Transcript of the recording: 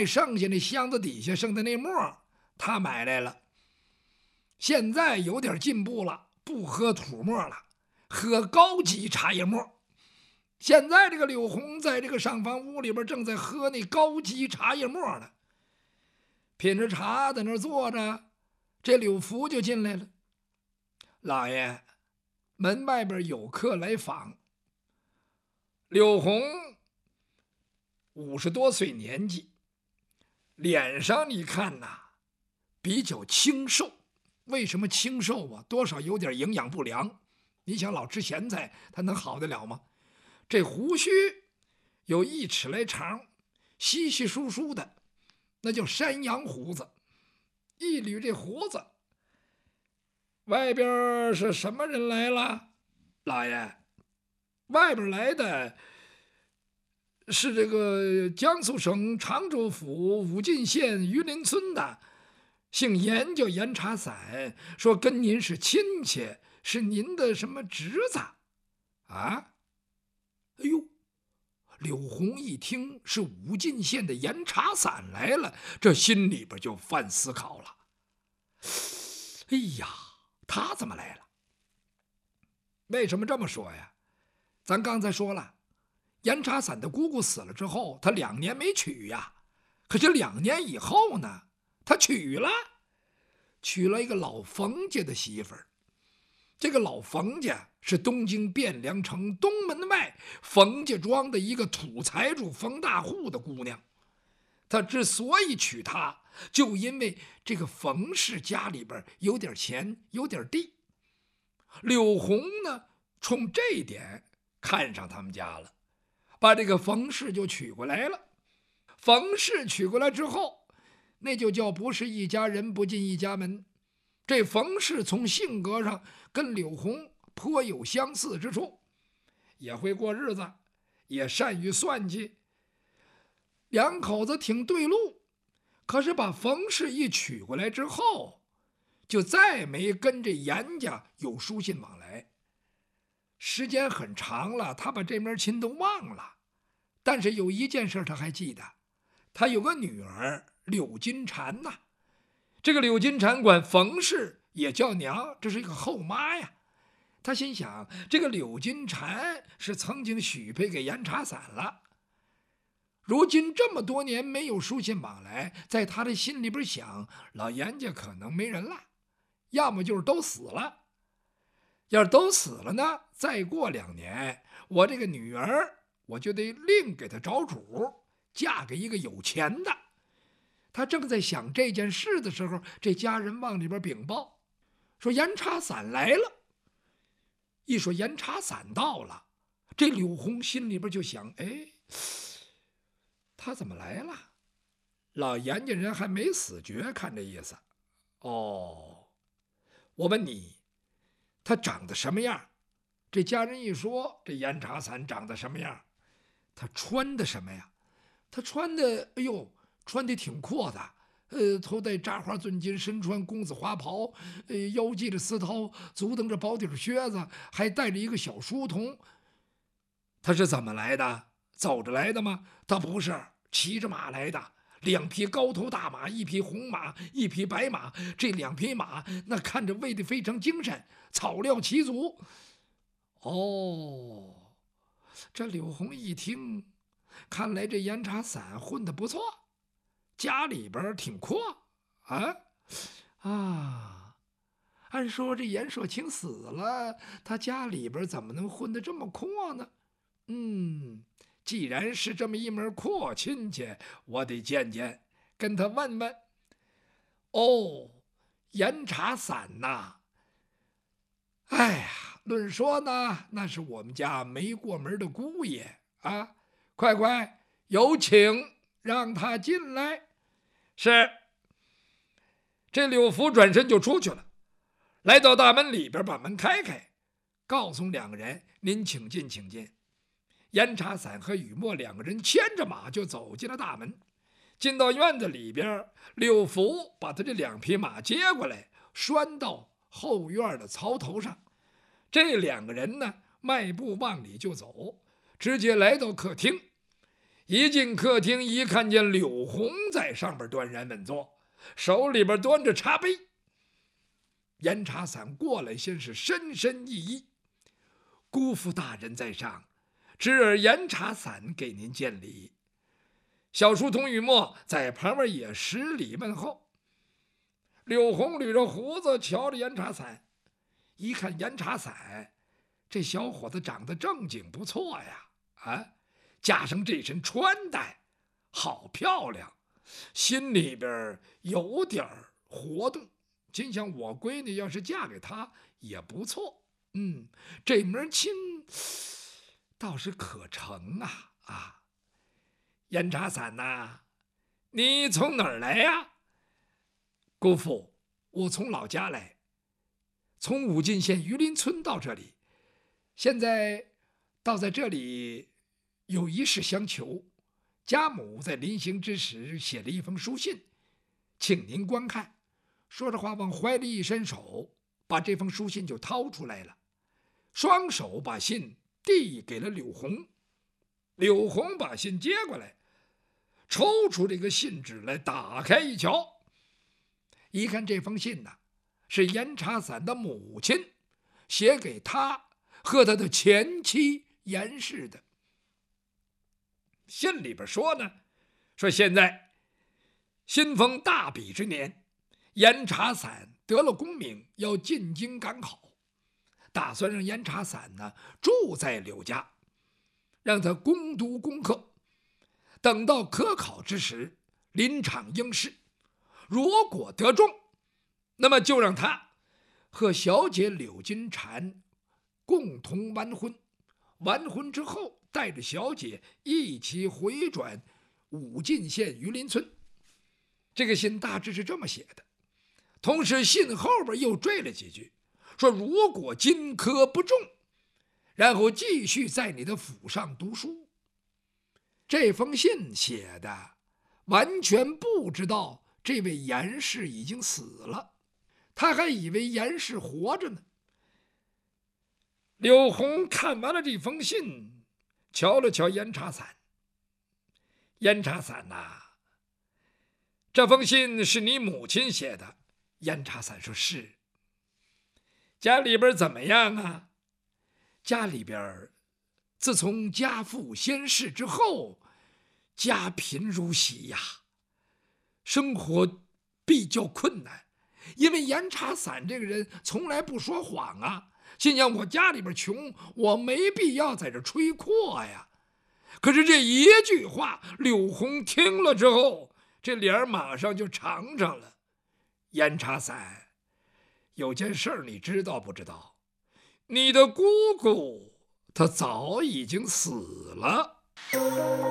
卖剩下那箱子底下剩的那沫，他买来了。现在有点进步了，不喝土沫了，喝高级茶叶沫。现在这个柳红在这个上房屋里边正在喝那高级茶叶沫呢，品着茶在那坐着，这柳福就进来了。老爷，门外边有客来访。柳红50多岁年纪，脸上你看呐，比较清瘦。为什么清瘦啊？多少有点营养不良。你想老吃咸菜，他能好得了吗？这胡须有1尺来长，稀稀疏疏的，那叫山羊胡子。一捋这胡子，外边是什么人来了？老爷，外边来的是这个江苏省常州府武进县榆林村的，姓严，叫严茶伞，说跟您是亲戚，是您的什么侄子啊？哎呦，柳红一听是武进县的严茶伞来了，这心里边就犯思考了。哎呀，他怎么来了？为什么这么说呀？咱刚才说了，严茶伞的姑姑死了之后，他2年没娶呀。可是2年以后呢，他娶了一个老冯家的媳妇儿。这个老冯家是东京汴梁城东门外冯家庄的一个土财主冯大户的姑娘。他之所以娶她，就因为这个冯氏家里边有点钱，有点地。柳红呢，冲这一点看上他们家了，把这个冯氏就娶过来了。冯氏娶过来之后，那就叫不是一家人不进一家门。这冯氏从性格上跟柳红颇有相似之处，也会过日子，也善于算计，两口子挺对路。可是把冯氏一娶过来之后，就再没跟这严家有书信往来。时间很长了，他把这门亲都忘了。但是有一件事他还记得，他有个女儿柳金蝉呐。这个柳金蝉管冯氏也叫娘，这是一个后妈呀。他心想，这个柳金蝉是曾经许配给严茶伞了，如今这么多年没有书信往来，在他的心里边想，老严家可能没人了，要么就是都死了。要是都死了呢，再过2年，我这个女儿我就得另给她找主，嫁给一个有钱的。他正在想这件事的时候，这家人往里边禀报，说严茶伞来了。一说严茶伞到了，这柳红心里边就想，哎，他怎么来了？老严家人还没死绝，看这意思。哦，我问你，他长得什么样？这家人一说，这严茶伞长得什么样？他穿的什么呀？他穿的，哎呦，穿的挺阔的，头戴扎花钻金，身穿公子花袍，腰系着丝绦，足蹬着薄底靴子，还带着一个小书童。他是怎么来的？走着来的吗？他不是，骑着马来的，2匹高头大马，一匹红马，一匹白马。这2匹马那看着喂得非常精神，草料齐足。哦，这柳红一听，看来这严茶伞混得不错，家里边挺阔啊！按说这严硕清死了，他家里边怎么能混得这么阔呢？既然是这么一门阔亲戚，我得见见，跟他问问。哦，严茶伞呐，哎呀，论说呢，那是我们家没过门的姑爷啊！快，有请，让他进来。是。这柳福转身就出去了，来到大门里边，把门开开，告诉2个人：“您请进，请进。”严茶伞和雨墨2个人牵着马就走进了大门。进到院子里边，柳福把他这2匹马接过来，拴到后院的槽头上。这2个人呢，迈步往里就走，直接来到客厅。 一进客厅，一看见柳红在上边端然稳坐，手里边端着茶杯。严茶伞过来，先是深深一揖：“姑父大人在上，侄儿严茶伞给您见礼。”小书童雨墨在旁边也施礼问候。柳红捋着胡子，瞧着严茶伞，一看严茶伞，这小伙子长得正经不错呀，加上这身穿戴，好漂亮，心里边有点活动。心想我闺女要是嫁给他也不错，这门亲倒是可成啊！严茶伞呐，你从哪儿来呀？姑父，我从老家来，从武进县榆林村到这里，现在倒在这里有一事相求。家母在临行之时写了一封书信，请您观看。说着话，往怀里一伸手，把这封书信就掏出来了，双手把信递给了柳红。柳红把信接过来，抽出这个信纸来，打开一瞧，一看这封信是严茶伞的母亲写给他和他的前妻严氏的。信里边说说现在新逢大比之年，严茶伞得了功名，要进京赶考，打算让严茶伞住在柳家，让他攻读功课，等到可考之时临场应试，如果得中，那么就让他和小姐柳金蝉共同完婚，完婚之后带着小姐一起回转武进县榆林村。这个信大致是这么写的，同时信后边又缀了几句，说如果金科不中，然后继续在你的府上读书。这封信写的完全不知道这位严氏已经死了，他还以为严氏活着呢。柳红看完了这封信，瞧了瞧严茶伞。严茶伞这封信是你母亲写的？严茶伞说是。家里边怎么样啊？家里边自从家父先逝之后，家贫如洗呀，生活比较困难。因为严茶伞这个人从来不说谎心想我家里边穷，我没必要在这吹阔呀。可是这一句话，柳红听了之后，这脸马上就长上了。严茶伞，有件事你知道不知道？你的姑姑她早已经死了。